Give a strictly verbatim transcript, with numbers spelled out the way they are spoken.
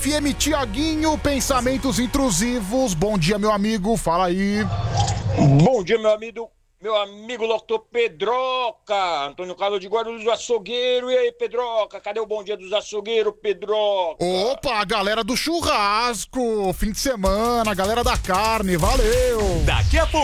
F M Tiaguinho, pensamentos intrusivos. Bom dia, meu amigo, fala aí. Bom dia, meu amigo, meu amigo locutor Pedroca, Antônio Carlos de Guarulhos do Açougueiro. E aí, Pedroca, cadê o bom dia dos açougueiros, Pedroca? Opa, a galera do churrasco, fim de semana, a galera da carne, valeu. Daqui a pouco.